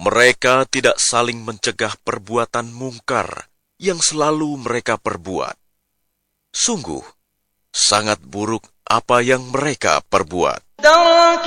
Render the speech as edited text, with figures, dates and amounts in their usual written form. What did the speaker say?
Mereka tidak saling mencegah perbuatan mungkar yang selalu mereka perbuat. Sungguh, sangat buruk apa yang mereka perbuat.